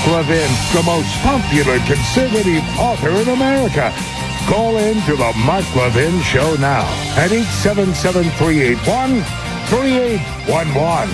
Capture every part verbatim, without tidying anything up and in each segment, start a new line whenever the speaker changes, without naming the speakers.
Levin, the most popular conservative author in America. Call in to the Mark Levin Show now at eight seven seven, three eight one, three eight one one.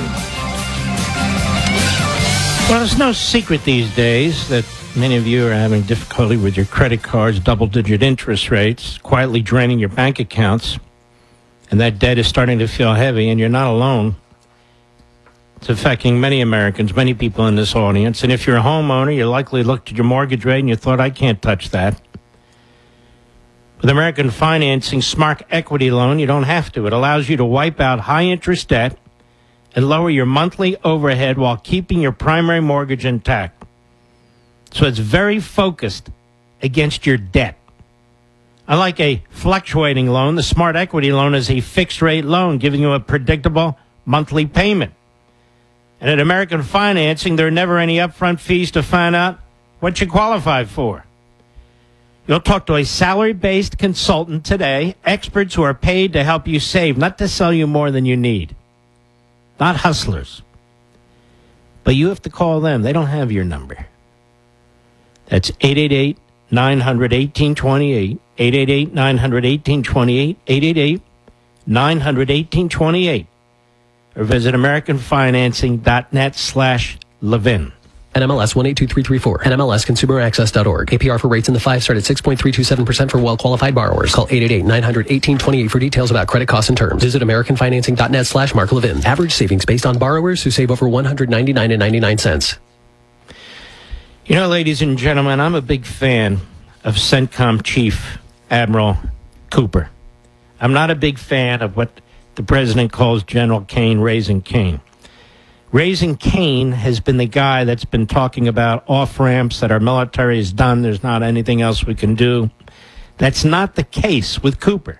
Well, it's no secret these days that many of you are having difficulty with your credit cards, double-digit interest rates, quietly draining your bank accounts, and that debt is starting to feel heavy, and you're not alone. It's affecting many Americans, many people in this audience, and if you're a homeowner, you likely looked at your mortgage rate and you thought, I can't touch that. With American Financing Smart Equity Loan, you don't have to. It allows you to wipe out high-interest debt and lower your monthly overhead while keeping your primary mortgage intact. So it's very focused against your debt. Unlike a fluctuating loan, the Smart Equity Loan is a fixed-rate loan, giving you a predictable monthly payment. And at American Financing, there are never any upfront fees to find out what you qualify for. You'll talk to a salary-based consultant today, experts who are paid to help you save, not to sell you more than you need. Not hustlers. But you have to call them. They don't have your number. That's eight eight eight, nine hundred, eighteen twenty-eight, eight eight eight, nine hundred, eighteen twenty-eight, eight eight eight, nine hundred, eighteen twenty-eight, or visit americanfinancing.net slash Levin.
N M L S one eight two three three four. N M L S consumer access dot org. A P R for rates in the five start at six point three two seven percent for well-qualified borrowers. Call eight eight eight, nine hundred, eighteen twenty-eight for details about credit costs and terms. Visit americanfinancing.net slash Mark Levin. Average savings based on borrowers who save over one hundred ninety-nine dollars and ninety-nine cents.
You know, ladies and gentlemen, I'm a big fan of CENTCOM Chief Admiral Cooper. I'm not a big fan of what the president calls General Cain raising Cain. Raising Cain has been the guy that's been talking about off-ramps that our military has done. There's not anything else we can do. That's not the case with Cooper.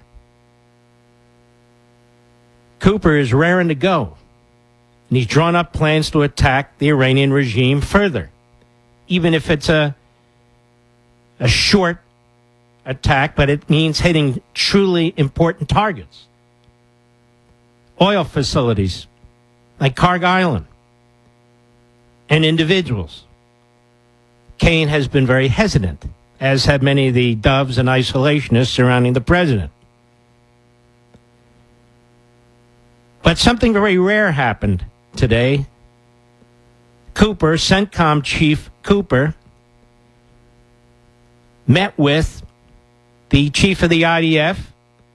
Cooper is raring to go. And he's drawn up plans to attack the Iranian regime further, even if it's a, a short attack, but it means hitting truly important targets. Oil facilities like Carg Island, and individuals. Cain has been very hesitant, as have many of the doves and isolationists surrounding the president. But something very rare happened today. Cooper, CENTCOM Chief Cooper, met with the chief of the I D F,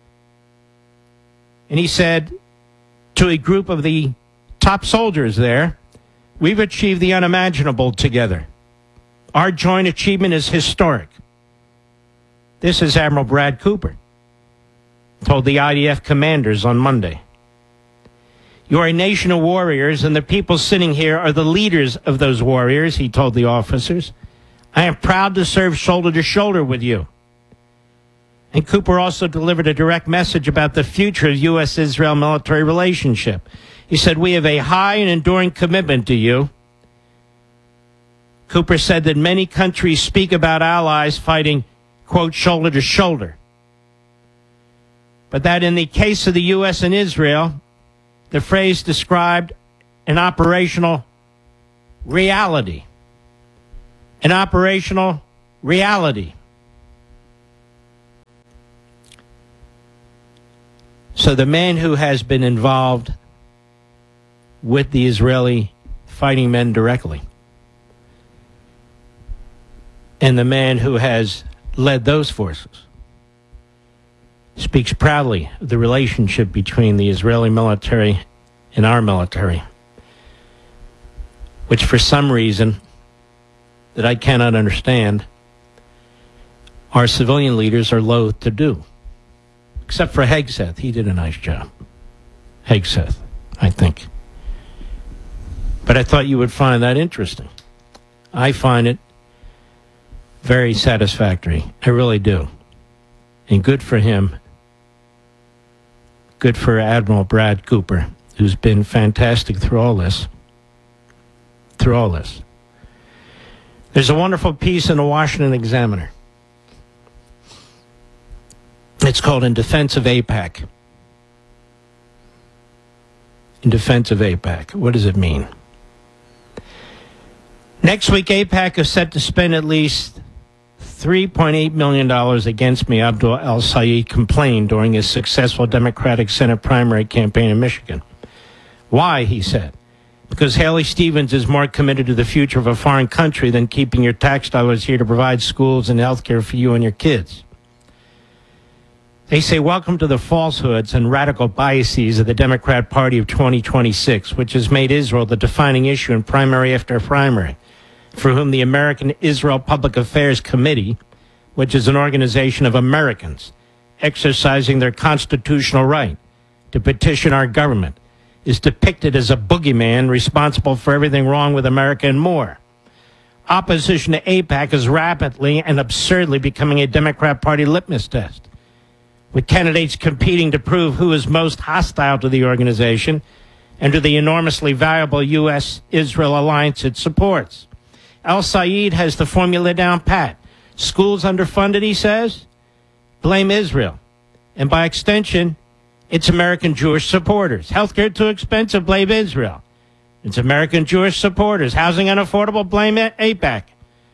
and he said to a group of the top soldiers there, we've achieved the unimaginable together. Our joint achievement is historic. This is Admiral Brad Cooper, told the I D F commanders on Monday. You are a nation of warriors, and the people sitting here are the leaders of those warriors, he told the officers. I am proud to serve shoulder to shoulder with you. And Cooper also delivered a direct message about the future of U S Israel military relationship. He said, we have a high and enduring commitment to you. Cooper said that many countries speak about allies fighting, quote, shoulder to shoulder. But that in the case of the U S and Israel, the phrase described an operational reality. An operational reality. So the man who has been involved with the Israeli fighting men directly, and the man who has led those forces, speaks proudly of the relationship between the Israeli military and our military, which for some reason that I cannot understand, our civilian leaders are loath to do. Except for Hegseth. He did a nice job. Hegseth, I think. But I thought you would find that interesting. I find it very satisfactory. I really do. And good for him. Good for Admiral Brad Cooper, who's been fantastic through all this. Through all this. There's a wonderful piece in the Washington Examiner. It's called In Defense of AIPAC. In Defense of AIPAC. What does it mean? Next week, AIPAC is set to spend at least three point eight million dollars against me, Abdul El-Sayed complained during his successful Democratic Senate primary campaign in Michigan. Why, he said, because Haley Stevens is more committed to the future of a foreign country than keeping your tax dollars here to provide schools and health care for you and your kids. They say, welcome to the falsehoods and radical biases of the Democrat Party of twenty twenty-six, which has made Israel the defining issue in primary after primary, for whom the American Israel Public Affairs Committee, which is an organization of Americans exercising their constitutional right to petition our government, is depicted as a boogeyman responsible for everything wrong with America and more. Opposition to AIPAC is rapidly and absurdly becoming a Democrat Party litmus test, with candidates competing to prove who is most hostile to the organization and to the enormously valuable U S Israel alliance it supports. El-Sayed has the formula down pat. Schools underfunded, he says, blame Israel. And by extension, it's American Jewish supporters. Healthcare too expensive, blame Israel. It's American Jewish supporters. Housing unaffordable, blame AIPAC.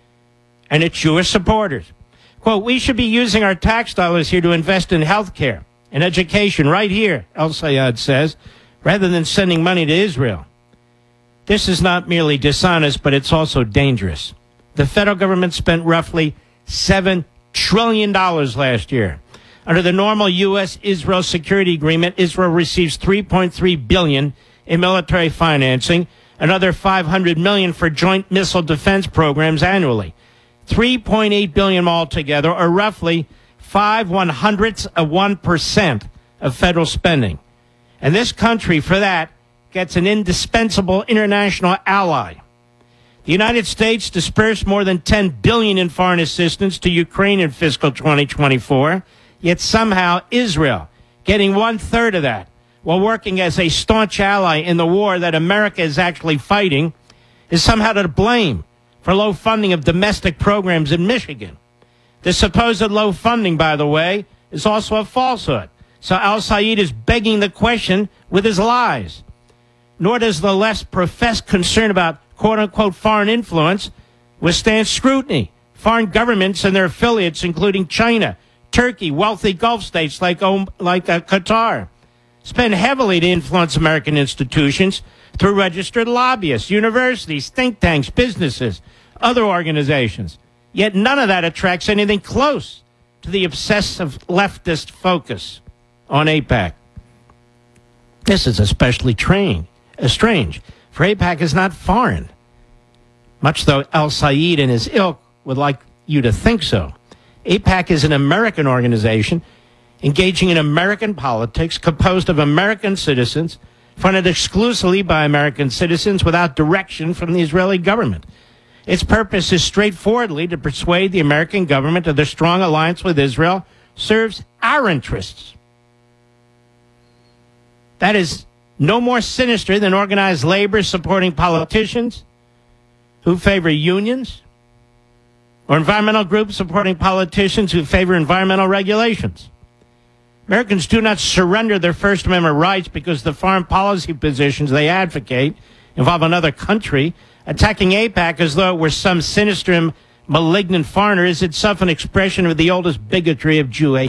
And it's Jewish supporters. Quote, we should be using our tax dollars here to invest in healthcare and education right here, El-Sayed says, rather than sending money to Israel. This is not merely dishonest, but it's also dangerous. The federal government spent roughly seven trillion dollars last year. Under the normal U S Israel security agreement, Israel receives three point three billion dollars in military financing, another five hundred million dollars for joint missile defense programs annually. three point eight billion dollars altogether, or roughly five one hundredths of one percent of federal spending. And this country, for that, gets an indispensable international ally. The United States dispersed more than ten billion dollars in foreign assistance to Ukraine in fiscal twenty twenty-four, yet somehow Israel, getting one-third of that, while working as a staunch ally in the war that America is actually fighting, is somehow to blame for low funding of domestic programs in Michigan. The supposed low funding, by the way, is also a falsehood. So El-Sayed is begging the question with his lies. Nor does the left professed concern about quote-unquote foreign influence withstand scrutiny. Foreign governments and their affiliates, including China, Turkey, wealthy Gulf states like, like uh, Qatar, spend heavily to influence American institutions through registered lobbyists, universities, think tanks, businesses, other organizations. Yet none of that attracts anything close to the obsessive leftist focus on AIPAC. This is especially trained. Strange, for AIPAC is not foreign, much though El-Sayed and his ilk would like you to think so. AIPAC is an American organization engaging in American politics, composed of American citizens, funded exclusively by American citizens without direction from the Israeli government. Its purpose is straightforwardly to persuade the American government that their strong alliance with Israel serves our interests. That is no more sinister than organized labor supporting politicians who favor unions, or environmental groups supporting politicians who favor environmental regulations. Americans do not surrender their First Amendment rights because the foreign policy positions they advocate involve another country. Attacking AIPAC as though it were some sinister and malignant foreigner is itself an expression of the oldest bigotry of Jew